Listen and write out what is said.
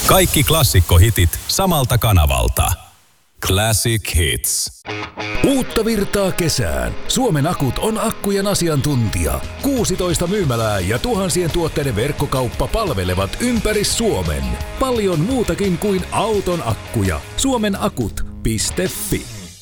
Kaikki klassikkohitit samalta kanavalta. Classic Hits. Uutta virtaa kesään. Suomen Akut on akkujen asiantuntija. 16 myymälää ja tuhansien tuotteiden verkkokauppa palvelevat ympäri Suomen. Paljon muutakin kuin auton akkuja. Suomenakut.fi